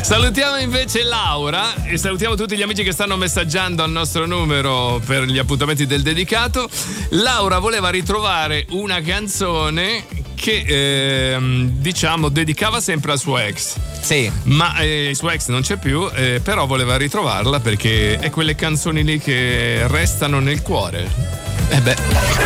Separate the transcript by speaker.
Speaker 1: Salutiamo invece Laura e salutiamo tutti gli amici che stanno messaggiando al nostro numero per gli appuntamenti del dedicato. Laura voleva ritrovare una canzone che diciamo dedicava sempre al suo ex.
Speaker 2: Sì.
Speaker 1: Ma il suo ex non c'è più, però voleva ritrovarla perché è quelle canzoni lì che restano nel cuore.